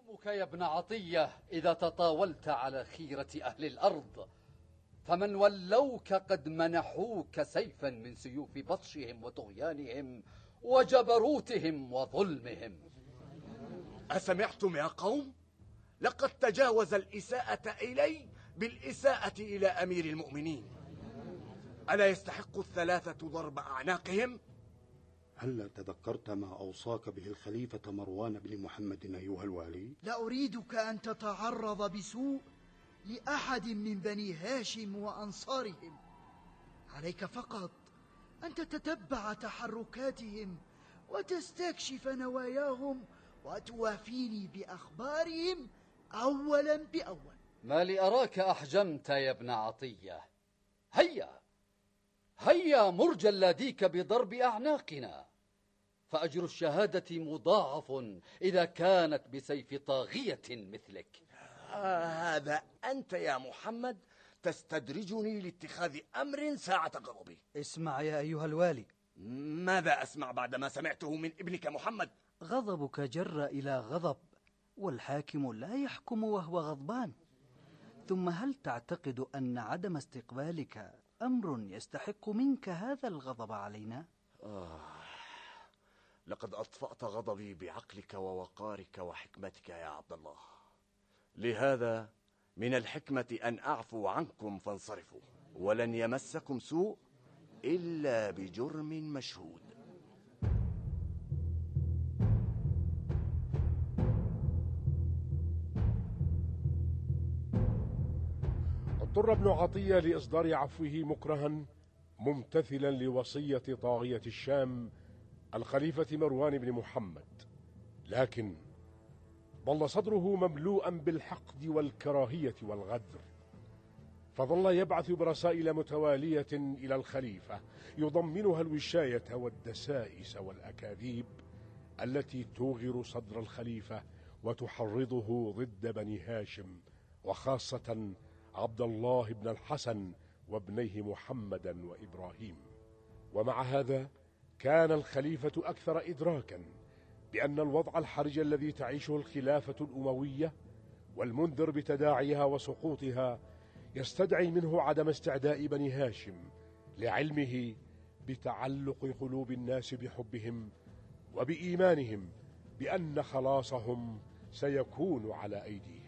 لومك يا ابن عطية إذا تطاولت على خيرة أهل الأرض، فمن ولوك قد منحوك سيفا من سيوف بطشهم وطغيانهم وجبروتهم وظلمهم. أسمعتم يا قوم؟ لقد تجاوز الإساءة إلي بالإساءة إلى أمير المؤمنين. ألا يستحق الثلاثة ضرب أعناقهم؟ هل تذكرت ما أوصاك به الخليفة مروان بن محمد أيها الوالي؟ لا أريدك أن تتعرض بسوء لأحد من بني هاشم وأنصارهم. عليك فقط أن تتتبع تحركاتهم وتستكشف نواياهم وتوافيني بأخبارهم أولا بأول. ما لي أراك أحجمت يا ابن عطية؟ هيا مرجى لديك بضرب أعناقنا، فأجر الشهادة مضاعف إذا كانت بسيف طاغية مثلك. هذا أنت يا محمد تستدرجني لاتخاذ أمر ساعة غضبي. اسمع يا أيها الوالي. ماذا أسمع بعدما سمعته من ابنك محمد؟ غضبك جر إلى غضب، والحاكم لا يحكم وهو غضبان. ثم هل تعتقد أن عدم استقبالك أمر يستحق منك هذا الغضب علينا؟ لقد أطفأت غضبي بعقلك ووقارك وحكمتك يا عبد الله. لهذا من الحكمة أن أعفو عنكم فانصرفوا، ولن يمسكم سوء إلا بجرم مشهود. اضطر ابن عطية لإصدار عفوه مكرها ممتثلا لوصية طاغية الشام الخليفة مروان بن محمد، لكن ظل صدره مملوءا بالحقد والكراهية والغدر، فظل يبعث برسائل متوالية إلى الخليفة يضمنها الوشاية والدسائس والأكاذيب التي توغر صدر الخليفة وتحرضه ضد بني هاشم، وخاصة عبد الله بن الحسن وابنيه محمدا وإبراهيم. ومع هذا كان الخليفة أكثر إدراكا بأن الوضع الحرج الذي تعيشه الخلافة الأموية والمنذر بتداعيها وسقوطها يستدعي منه عدم استعداء بني هاشم، لعلمه بتعلق قلوب الناس بحبهم وبإيمانهم بأن خلاصهم سيكون على أيديهم.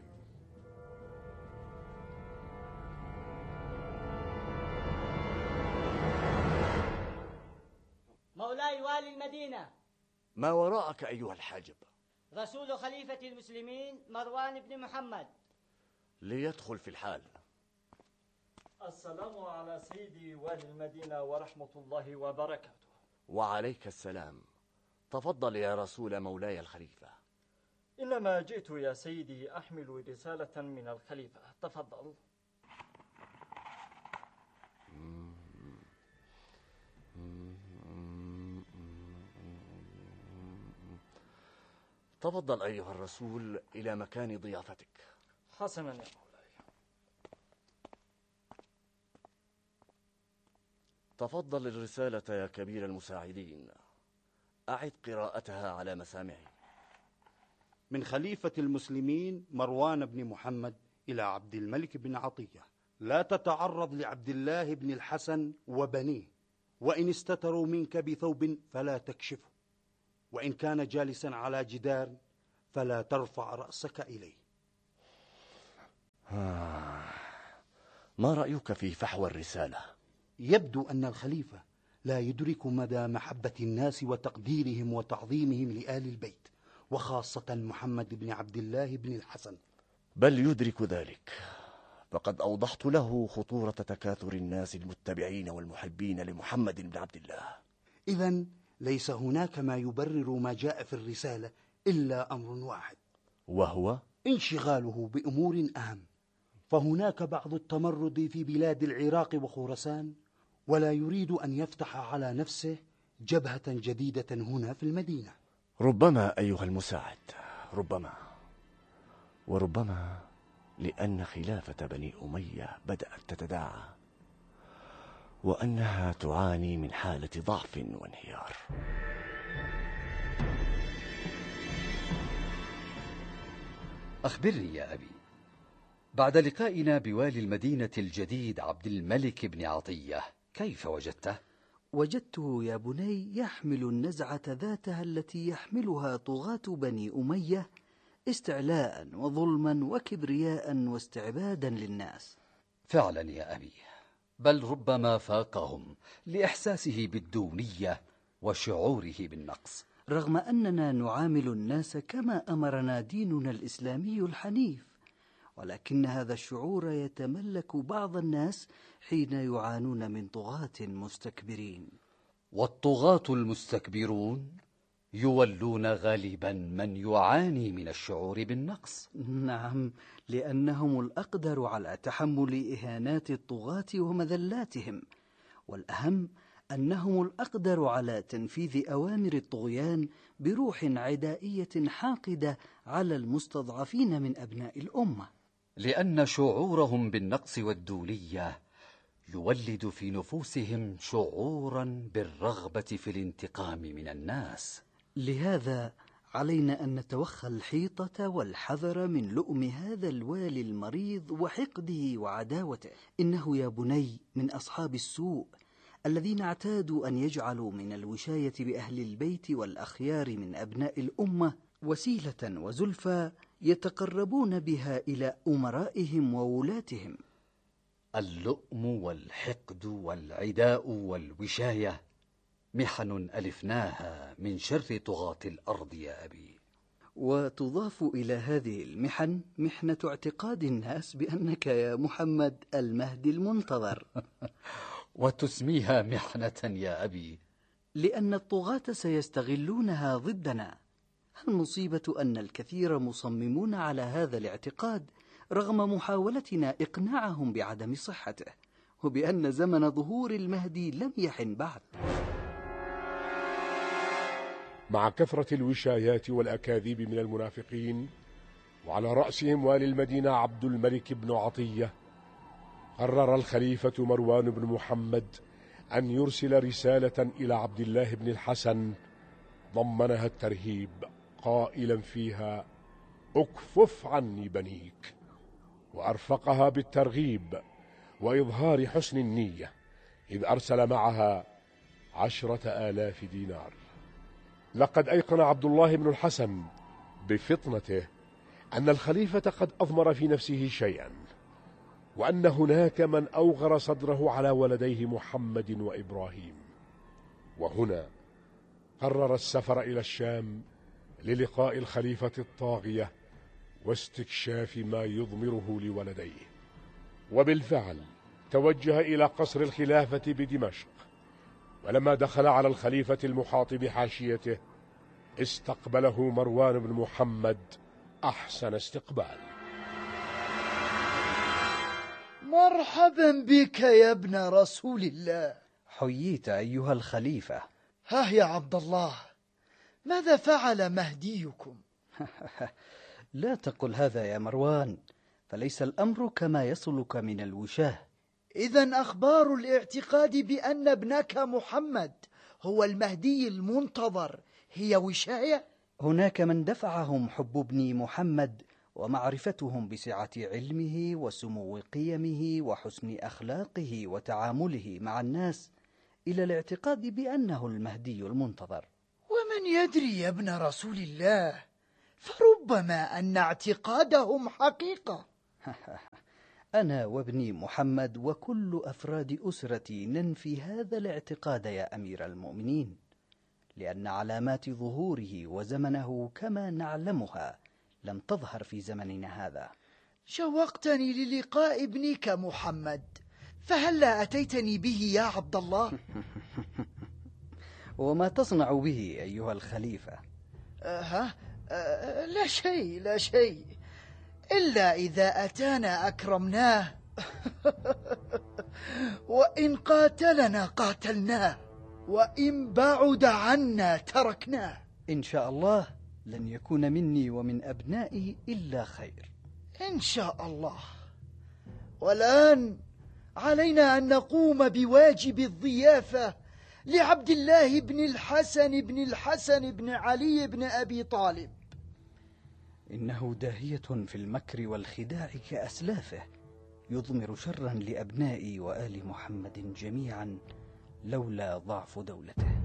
مولاي والي المدينة، ما وراءك أيها الحاجب؟ رسول خليفة المسلمين مروان بن محمد. ليدخل في الحال. السلام على سيدي والي المدينة ورحمة الله وبركاته. وعليك السلام. تفضل يا رسول مولاي الخليفة. إنما جئت يا سيدي أحمل رسالة من الخليفة. تفضل. تفضل أيها الرسول إلى مكان ضيافتك. حسنا يا مولاي. تفضل الرسالة يا كبير المساعدين. أعد قراءتها على مسامعي. من خليفة المسلمين مروان بن محمد إلى عبد الملك بن عطية: لا تتعرض لعبد الله بن الحسن وبنيه، وإن استتروا منك بثوب فلا تكشفه، وإن كان جالسا على جدار فلا ترفع رأسك إليه. ما رأيك في فحوى الرسالة؟ يبدو أن الخليفة لا يدرك مدى محبة الناس وتقديرهم وتعظيمهم لآل البيت، وخاصة محمد بن عبد الله بن الحسن. بل يدرك ذلك، فقد أوضحت له خطورة تكاثر الناس المتبعين والمحبين لمحمد بن عبد الله. إذن ليس هناك ما يبرر ما جاء في الرسالة إلا أمر واحد، وهو انشغاله بأمور أهم. فهناك بعض التمرد في بلاد العراق وخراسان، ولا يريد أن يفتح على نفسه جبهة جديدة هنا في المدينة. ربما أيها المساعد، وربما لأن خلافة بني أمية بدأت تتداعى، وأنها تعاني من حالة ضعف وانهيار. أخبرني يا أبي، بعد لقائنا بوالي المدينة الجديد عبد الملك بن عطية كيف وجدته؟ وجدته يا بني يحمل النزعة ذاتها التي يحملها طغاة بني أمية، استعلاء وظلما وكبرياء واستعبادا للناس. فعلا يا أبي، بل ربما فاقهم لإحساسه بالدونية وشعوره بالنقص، رغم أننا نعامل الناس كما أمرنا ديننا الإسلامي الحنيف، ولكن هذا الشعور يتملك بعض الناس حين يعانون من طغاة مستكبرين. والطغاة المستكبرون يولون غالبا من يعاني من الشعور بالنقص. نعم، لأنهم الأقدر على تحمل إهانات الطغاة ومذلاتهم، والأهم أنهم الأقدر على تنفيذ أوامر الطغيان بروح عدائية حاقدة على المستضعفين من أبناء الأمة، لأن شعورهم بالنقص والدونية يولد في نفوسهم شعورا بالرغبة في الانتقام من الناس. لهذا علينا أن نتوخى الحيطة والحذر من لؤم هذا الوالي المريض وحقده وعداوته. إنه يا بني من أصحاب السوء الذين اعتادوا أن يجعلوا من الوشاية بأهل البيت والأخيار من أبناء الأمة وسيلة وزلفى يتقربون بها إلى أمرائهم وولاتهم. اللؤم والحقد والعداء والوشاية محن ألفناها من شر طغاة الأرض يا أبي. وتضاف إلى هذه المحن محنة اعتقاد الناس بأنك يا محمد المهدي المنتظر. وتسميها محنة يا أبي؟ لأن الطغاة سيستغلونها ضدنا. المصيبة أن الكثير مصممون على هذا الاعتقاد رغم محاولتنا إقناعهم بعدم صحته، وبأن زمن ظهور المهدي لم يحن بعد. مع كثرة الوشايات والأكاذيب من المنافقين، وعلى رأسهم والي المدينة عبد الملك بن عطية، قرر الخليفة مروان بن محمد أن يرسل رسالة إلى عبد الله بن الحسن ضمنها الترهيب، قائلا فيها: أكفف عني بنيك، وأرفقها بالترغيب وإظهار حسن النية، إذ أرسل معها 10,000 دينار. لقد أيقن عبد الله بن الحسن بفطنته أن الخليفة قد أضمر في نفسه شيئا، وأن هناك من أوغر صدره على ولديه محمد وإبراهيم. وهنا قرر السفر إلى الشام للقاء الخليفة الطاغية واستكشاف ما يضمره لولديه. وبالفعل توجه إلى قصر الخلافة بدمشق، ولما دخل على الخليفة المحاط بحاشيته استقبله مروان بن محمد أحسن استقبال. مرحبا بك يا ابن رسول الله. حييت أيها الخليفة. ها يا عبد الله، ماذا فعل مهديكم؟ لا تقل هذا يا مروان، فليس الأمر كما يصلك من الوشاه. إذن أخبار الاعتقاد بأن ابنك محمد هو المهدي المنتظر هي وشاية؟ هناك من دفعهم حب ابني محمد ومعرفتهم بسعة علمه وسمو قيمه وحسن أخلاقه وتعامله مع الناس إلى الاعتقاد بأنه المهدي المنتظر. ومن يدري يا ابن رسول الله، فربما أن اعتقادهم حقيقة. أنا وابني محمد وكل أفراد أسرتي ننفي هذا الاعتقاد يا أمير المؤمنين، لأن علامات ظهوره وزمنه كما نعلمها لم تظهر في زمننا هذا. شوقتني للقاء ابنك محمد، فهلا أتيتني به يا عبد الله؟ وما تصنع به أيها الخليفة؟ لا شيء لا شيء، إلا إذا أتانا أكرمناه وإن قاتلنا قاتلناه، وإن بعد عنا تركناه. إن شاء الله لن يكون مني ومن أبنائي إلا خير إن شاء الله. والآن علينا أن نقوم بواجب الضيافة لعبد الله بن الحسن بن علي بن أبي طالب. إنه داهية في المكر والخداع كأسلافه، يضمر شرا لأبنائي وآل محمد جميعا لولا ضعف دولته.